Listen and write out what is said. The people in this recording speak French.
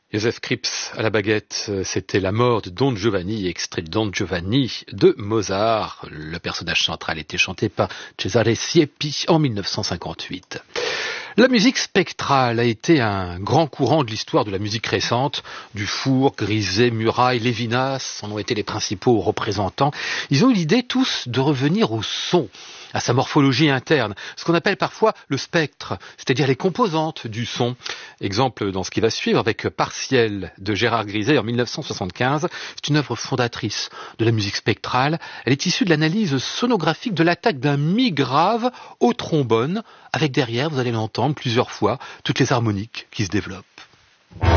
Joseph Krips à la baguette, c'était la mort de Don Giovanni, extrait de Don Giovanni de Mozart. Le personnage central était chanté par Cesare Siepi en 1958. La musique spectrale a été un grand courant de l'histoire de la musique récente. Dufour, Griset, Murail, Lévinas en ont été les principaux représentants. Ils ont eu l'idée tous de revenir au son, à sa morphologie interne, ce qu'on appelle parfois le spectre, c'est-à-dire les composantes du son. Exemple dans ce qui va suivre avec Partiel de Gérard Griset en 1975. C'est une œuvre fondatrice de la musique spectrale. Elle est issue de l'analyse sonographique de l'attaque d'un mi grave au trombone, avec derrière, vous allez l'entendre plusieurs fois, toutes les harmoniques qui se développent.